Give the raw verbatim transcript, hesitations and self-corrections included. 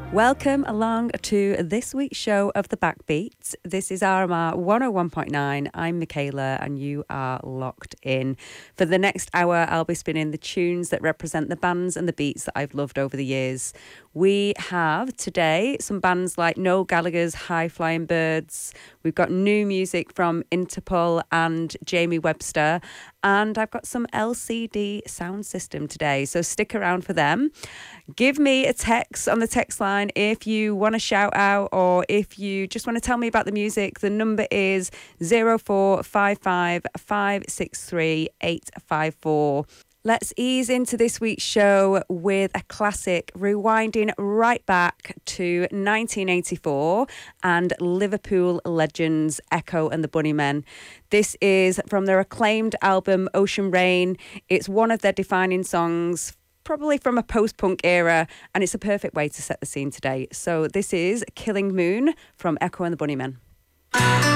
Welcome along to this week's show of The Backbeat. This is R M R one oh one point nine. I'm Michaela and you are locked in. For the next hour, I'll be spinning the tunes that represent the bands and the beats that I've loved over the years. We have today some bands like Noel Gallagher's High Flying Birds. We've got new music from Interpol and Jamie Webster. And I've got some L C D Sound System today, so stick around for them. Give me a text on the text line if you want to shout out or if you just want to tell me about the music. The number is zero four five five, five six three, eight five four. Let's ease into this week's show with a classic, rewinding right back to nineteen eighty-four and Liverpool legends Echo and the Bunnymen. This is from their acclaimed album Ocean Rain. It's one of their defining songs, probably from a post-punk era, and it's a perfect way to set the scene today. So this is Killing Moon from Echo and the Bunnymen.